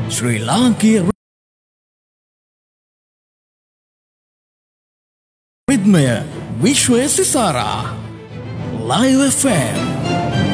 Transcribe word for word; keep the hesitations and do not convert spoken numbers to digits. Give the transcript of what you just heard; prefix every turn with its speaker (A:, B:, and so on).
A: ශ්‍රී ලාංකීය රිද්මය විශ්වය සිසාරා live F M